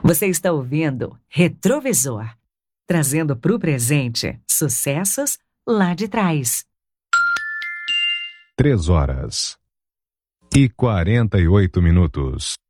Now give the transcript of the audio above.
Você está ouvindo Retrovisor, trazendo para o presente sucessos lá de trás. 3 horas e 48 minutos.